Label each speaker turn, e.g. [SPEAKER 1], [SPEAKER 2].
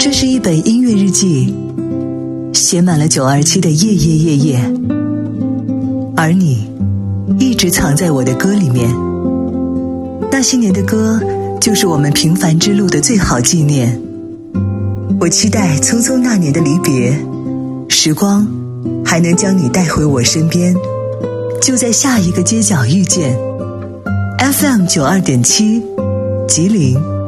[SPEAKER 1] 这是一本音乐日记，写满了927的夜夜夜夜，而你一直藏在我的歌里面。那些年的歌，就是我们平凡之路的最好纪念。我期待匆匆那年的离别，时光还能将你带回我身边，就在下一个街角遇见。FM 92.7，吉林。